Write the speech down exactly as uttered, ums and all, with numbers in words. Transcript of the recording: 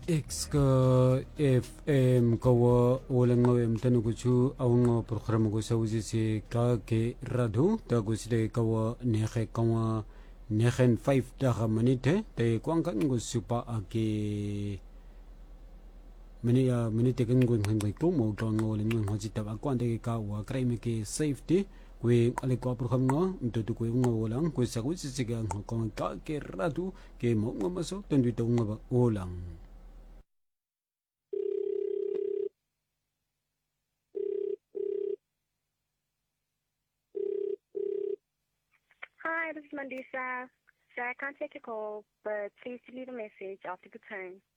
X ka F M kawa walang ngawem tanu kuchu awngo program ko sa usi si ka ke radu ta gusle kawa nehe kawa nehen five daga manite te kwang kan go supa ake mani ya minute kan go ngan ko mo ka ngol ngan ho jita ba kwang te ka wa crime ke safety we ale ko program ngo nto ko ngo walang ko sa usi si ga ko ka ke radu ke mo ngo maso tandu to ngo ba walang. Hi, this is Mandisa. Sir, I can't take your call, but please leave a message after the tone.